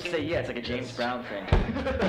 say yeah. It's like a James Brown thing.